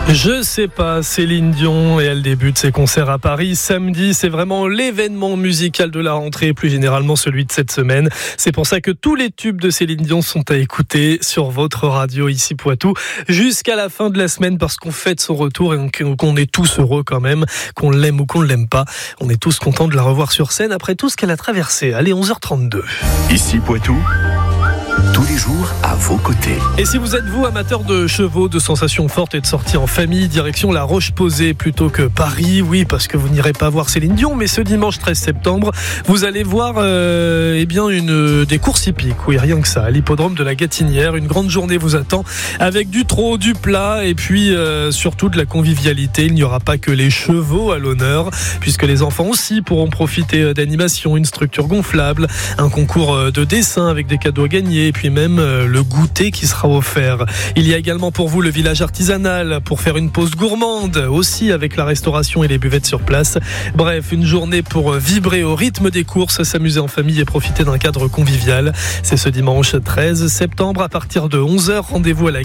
Je sais pas, Céline Dion, et elle débute ses concerts à Paris samedi. C'est vraiment l'événement musical de la rentrée, plus généralement celui de cette semaine. C'est pour ça que tous les tubes de Céline Dion sont à écouter sur votre radio ici Poitou jusqu'à la fin de la semaine, parce qu'on fête son retour et qu'on est tous heureux quand même, qu'on l'aime ou qu'on ne l'aime pas. On est tous contents de la revoir sur scène après tout ce qu'elle a traversé. Allez, 11h32. Ici Poitou, tous les jours à vos côtés. Et si vous êtes vous amateur de chevaux, de sensations fortes et de sorties en famille, direction la Roche-Posay plutôt que Paris, oui, parce que vous n'irez pas voir Céline Dion, mais ce dimanche 13 septembre, vous allez voir des courses hippiques, oui, rien que ça, à l'hippodrome de la Gatinière. Une grande journée vous attend avec du trot, du plat et puis surtout de la convivialité. Il n'y aura pas que les chevaux à l'honneur, puisque les enfants aussi pourront profiter d'animations, une structure gonflable, un concours de dessin avec des cadeaux à gagner, et puis même le goûter qui sera offert. Il y a également pour vous le village artisanal pour faire une pause gourmande, aussi avec la restauration et les buvettes sur place. Bref, une journée pour vibrer au rythme des courses, s'amuser en famille et profiter d'un cadre convivial. C'est ce dimanche 13 septembre à partir de 11h. Rendez-vous à la